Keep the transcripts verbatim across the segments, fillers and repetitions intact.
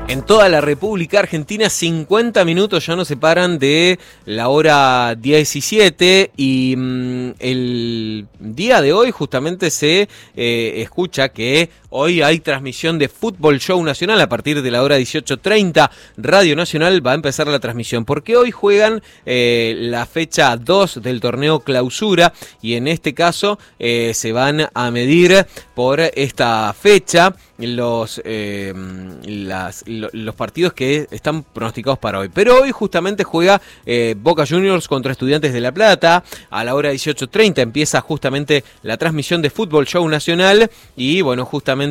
En toda la República Argentina, cincuenta minutos ya nos separan de la hora diecisiete y mmm, el día de hoy justamente se eh, escucha que hoy hay transmisión de Fútbol Show Nacional a partir de la hora dieciocho treinta. Radio Nacional va a empezar la transmisión porque hoy juegan eh, la fecha dos del torneo Clausura y en este caso eh, se van a medir por esta fecha los, eh, las, los partidos que están pronosticados para hoy. Pero hoy justamente juega eh, Boca Juniors contra Estudiantes de La Plata. A la hora dieciocho treinta empieza justamente la transmisión de Fútbol Show Nacional y bueno, justamente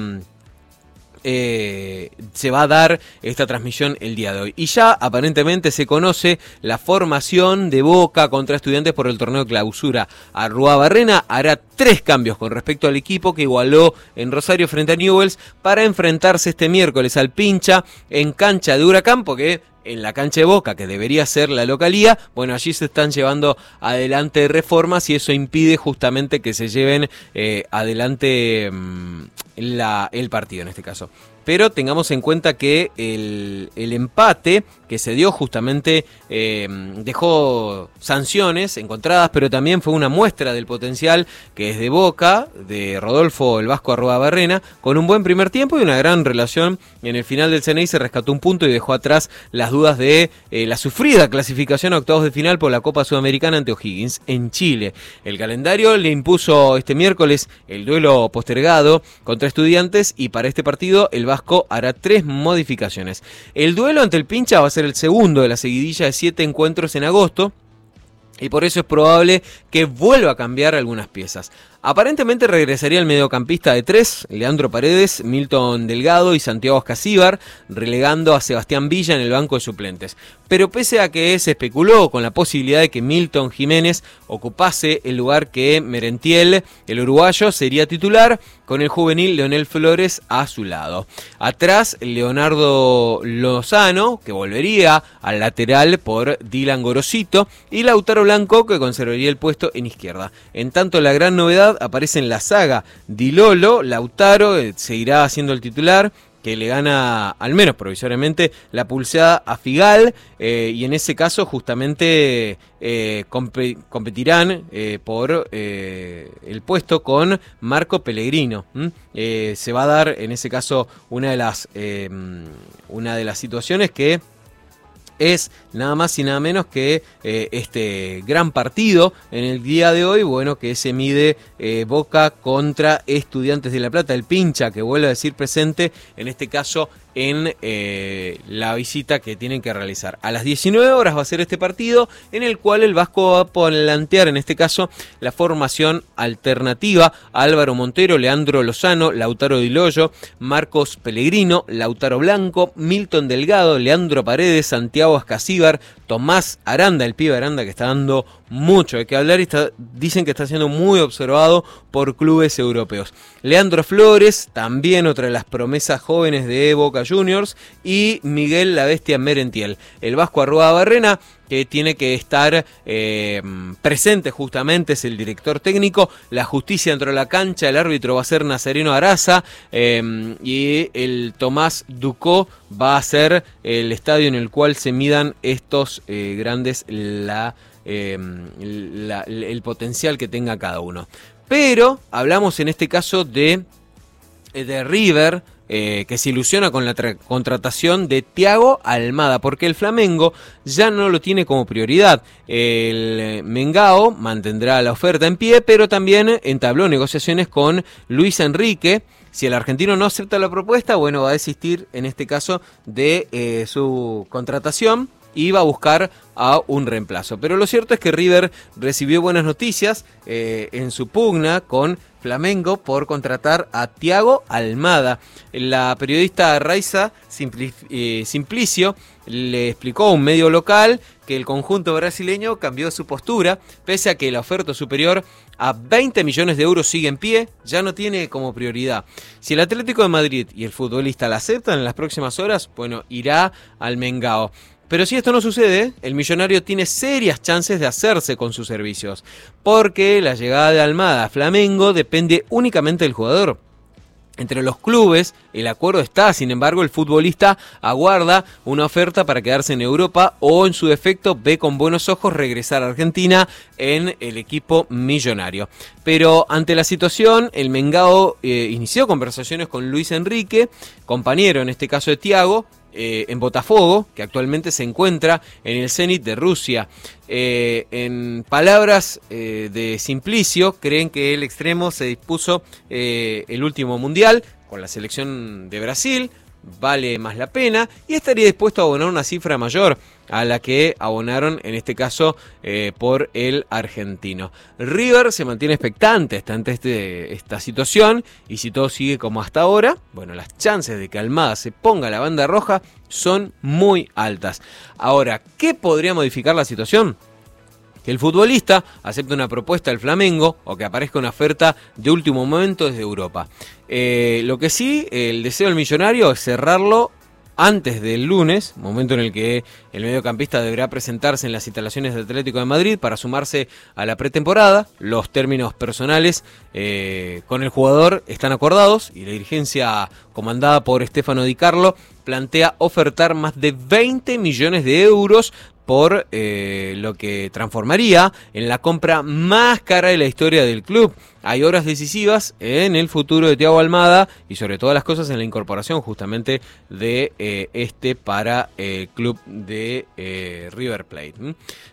Eh, se va a dar esta transmisión el día de hoy. Y ya aparentemente se conoce la formación de Boca contra Estudiantes por el torneo Clausura. Arruabarrena hará tres cambios con respecto al equipo que igualó en Rosario frente a Newell's para enfrentarse este miércoles al Pincha en cancha de Huracán, porque en la cancha de Boca, que debería ser la localía, bueno, allí se están llevando adelante reformas y eso impide justamente que se lleven eh, adelante mmm, la, el partido en este caso. Pero tengamos en cuenta que el, el empate que se dio justamente eh, dejó sanciones encontradas, pero también fue una muestra del potencial que es de Boca, de Rodolfo el Vasco Arruabarrena, con un buen primer tiempo y una gran relación. En el final del C N I se rescató un punto y dejó atrás las dudas de eh, la sufrida clasificación a octavos de final por la Copa Sudamericana ante O'Higgins en Chile. El calendario le impuso este miércoles el duelo postergado contra Estudiantes y para este partido el Vasco hará tres modificaciones. El duelo ante el Pincha va a ser el segundo de la seguidilla de siete encuentros en agosto y por eso es probable que vuelva a cambiar algunas piezas. Aparentemente regresaría el mediocampista de tres, Leandro Paredes, Milton Delgado y Santiago Ascasíbar, relegando a Sebastián Villa en el banco de suplentes. Pero pese a que se especuló con la posibilidad de que Milton Jiménez ocupase el lugar que Merentiel, el uruguayo, sería titular, con el juvenil Leonel Flores a su lado. Atrás, Leonardo Lozano, que volvería al lateral por Dylan Gorosito, y Lautaro Blanco, que conservaría el puesto en izquierda. En tanto, la gran novedad aparece en la saga Di Lolo. Lautaro eh, seguirá siendo el titular, que le gana, al menos provisoriamente, la pulseada a Figal, eh, y en ese caso justamente eh, comp- competirán eh, por eh, el puesto con Marco Pellegrino. ¿Mm? Eh, se va a dar en ese caso una de las, eh, una de las situaciones que es nada más y nada menos que eh, este gran partido en el día de hoy, bueno, que se mide eh, Boca contra Estudiantes de La Plata, el Pincha, que vuelve a decir presente, en este caso en eh, la visita que tienen que realizar. A las diecinueve horas va a ser este partido en el cual el Vasco va a plantear en este caso la formación alternativa: Álvaro Montero, Leandro Lozano, Lautaro Di Lolo, Marcos Pellegrino, Lautaro Blanco, Milton Delgado, Leandro Paredes, Santiago Ascasíbar, Tomás Aranda, el pibe Aranda que está dando mucho de qué hablar y está, dicen que está siendo muy observado por clubes europeos. Leandro Flores, también otra de las promesas jóvenes de Boca Juniors, y Miguel La Bestia Merentiel. El Vasco Arruabarrena, que tiene que estar eh, presente justamente, es el director técnico. La justicia dentro de la cancha, el árbitro va a ser Nazareno Araza, eh, y el Tomás Ducó va a ser el estadio en el cual se midan estos eh, grandes, la, eh, la, el potencial que tenga cada uno. Pero hablamos en este caso de, de River, Eh, que se ilusiona con la tra- contratación de Thiago Almada, porque el Flamengo ya no lo tiene como prioridad. El Mengao mantendrá la oferta en pie, pero también entabló negociaciones con Luis Enrique. Si el argentino no acepta la propuesta, bueno, va a desistir en este caso de eh, su contratación y va a buscar a un reemplazo. Pero lo cierto es que River recibió buenas noticias eh, en su pugna con Flamengo por contratar a Thiago Almada. La periodista Raiza Simpli- eh, Simplicio le explicó a un medio local que el conjunto brasileño cambió su postura, pese a que la oferta superior a veinte millones de euros sigue en pie, ya no tiene como prioridad. Si el Atlético de Madrid y el futbolista la aceptan en las próximas horas, bueno, irá al Mengao. Pero si esto no sucede, el millonario tiene serias chances de hacerse con sus servicios, porque la llegada de Almada a Flamengo depende únicamente del jugador. Entre los clubes, el acuerdo está, sin embargo, el futbolista aguarda una oferta para quedarse en Europa o, en su defecto, ve con buenos ojos regresar a Argentina en el equipo millonario. Pero ante la situación, el Mengao eh, inició conversaciones con Luis Enrique, compañero en este caso de Thiago, Eh, en Botafogo, que actualmente se encuentra en el Zenit de Rusia. Eh, en palabras eh, de Simplicio, creen que el extremo se dispuso eh, el último mundial con la selección de Brasil, vale más la pena y estaría dispuesto a abonar una cifra mayor a la que abonaron en este caso eh, por el argentino. River se mantiene expectante ante este, esta situación y si todo sigue como hasta ahora, bueno, las chances de que Almada se ponga la banda roja son muy altas. Ahora, ¿qué podría modificar la situación? Que el futbolista acepte una propuesta del Flamengo o que aparezca una oferta de último momento desde Europa. Eh, lo que sí, el deseo del millonario es cerrarlo antes del lunes, momento en el que el mediocampista deberá presentarse en las instalaciones del Atlético de Madrid para sumarse a la pretemporada. Los términos personales eh, con el jugador están acordados y la dirigencia comandada por Stefano Di Carlo plantea ofertar más de veinte millones de euros por eh, lo que transformaría en la compra más cara de la historia del club. Hay horas decisivas en el futuro de Thiago Almada y sobre todas las cosas en la incorporación justamente de eh, este para el eh, club de eh, River Plate. ¿Mm?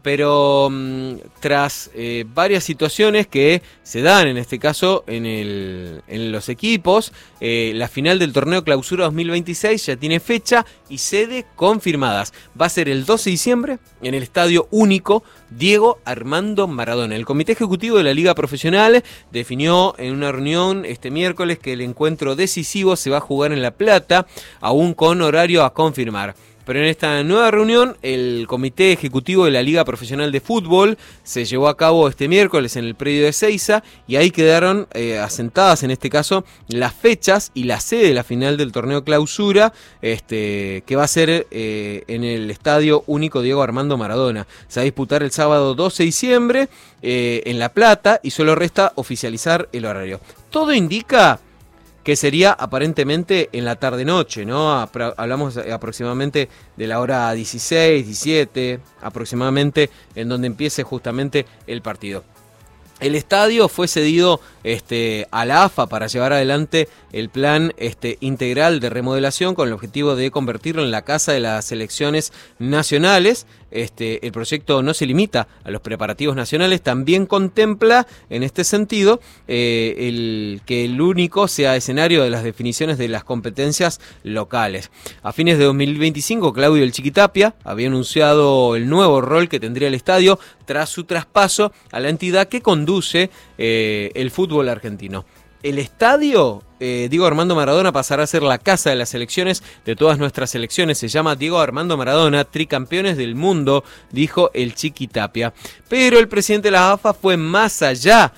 Pero mmm, tras eh, varias situaciones que se dan en este caso en, el, en los equipos, eh, la final del torneo Clausura dos mil veintiséis ya tiene fecha y sede confirmadas. Va a ser el doce de diciembre en el Estadio Único Diego Armando Maradona. El Comité Ejecutivo de la Liga Profesional definió en una reunión este miércoles que el encuentro decisivo se va a jugar en La Plata, aún con horario a confirmar. Pero en esta nueva reunión, el Comité Ejecutivo de la Liga Profesional de Fútbol se llevó a cabo este miércoles en el predio de Ezeiza y ahí quedaron eh, asentadas, en este caso, las fechas y la sede de la final del torneo Clausura, este, que va a ser eh, en el Estadio Único Diego Armando Maradona. Se va a disputar el sábado doce de diciembre eh, en La Plata y solo resta oficializar el horario. Todo indica que sería aparentemente en la tarde-noche, ¿no? Hablamos aproximadamente de la hora dieciséis, diecisiete, aproximadamente, en donde empiece justamente el partido. El estadio fue cedido este, a la A F A para llevar adelante el plan este, integral de remodelación con el objetivo de convertirlo en la casa de las selecciones nacionales. Este, el proyecto no se limita a los preparativos nacionales, también contempla en este sentido eh, el, que el único sea escenario de las definiciones de las competencias locales. A fines de dos mil veinticinco, Claudio El Chiqui Tapia había anunciado el nuevo rol que tendría el estadio tras su traspaso a la entidad que conduce eh, el fútbol argentino. El estadio, eh, Diego Armando Maradona, pasará a ser la casa de las selecciones, de todas nuestras selecciones. Se llama Diego Armando Maradona, tricampeones del mundo, dijo el Chiqui Tapia. Pero el presidente de la A F A fue más allá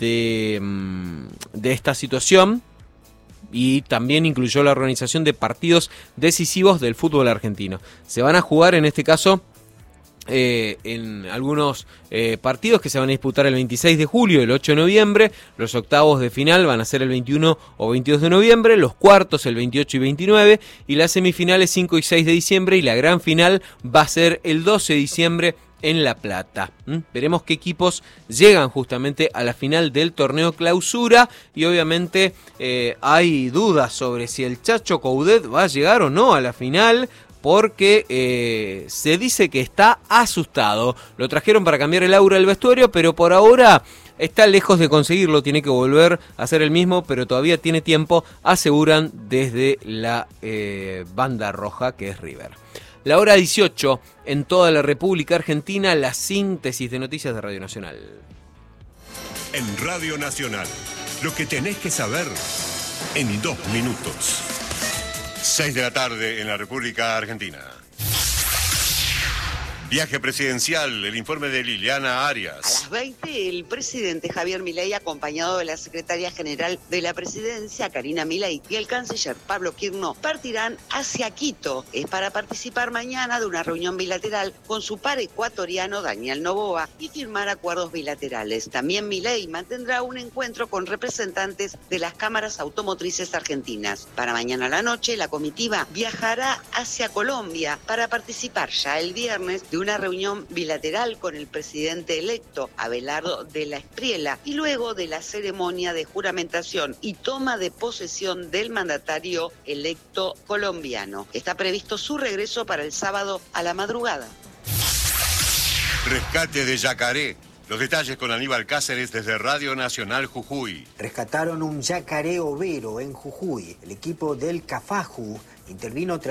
de, de esta situación y también incluyó la organización de partidos decisivos del fútbol argentino. Se van a jugar en este caso Eh, en algunos eh, partidos que se van a disputar el veintiséis de julio y el ocho de noviembre. Los octavos de final van a ser el veintiuno o veintidós de noviembre, los cuartos el veintiocho y veintinueve y las semifinales cinco y seis de diciembre y la gran final va a ser el doce de diciembre en La Plata. ¿Mm? Veremos qué equipos llegan justamente a la final del torneo Clausura y obviamente eh, hay dudas sobre si el Chacho Coudet va a llegar o no a la final, porque eh, se dice que está asustado. Lo trajeron para cambiar el aura del vestuario, pero por ahora está lejos de conseguirlo. Tiene que volver a ser el mismo, pero todavía tiene tiempo, aseguran desde la eh, banda roja que es River. La hora dieciocho en toda la República Argentina, la síntesis de noticias de Radio Nacional. En Radio Nacional, lo que tenés que saber en dos minutos. seis de la tarde en la República Argentina. Viaje presidencial, el informe de Liliana Arias. A las veinte, el presidente Javier Milei, acompañado de la secretaria general de la presidencia, Karina Milei, y el canciller Pablo Quirno, partirán hacia Quito. Es para participar mañana de una reunión bilateral con su par ecuatoriano Daniel Noboa y firmar acuerdos bilaterales. También Milei mantendrá un encuentro con representantes de las cámaras automotrices argentinas. Para mañana a la noche, la comitiva viajará hacia Colombia para participar ya el viernes de una reunión bilateral con el presidente electo, Abelardo de la Espriella, y luego de la ceremonia de juramentación y toma de posesión del mandatario electo colombiano. Está previsto su regreso para el sábado a la madrugada. Rescate de yacaré. Los detalles con Aníbal Cáceres desde Radio Nacional Jujuy. Rescataron un yacaré overo en Jujuy. El equipo del Cafaju intervino tras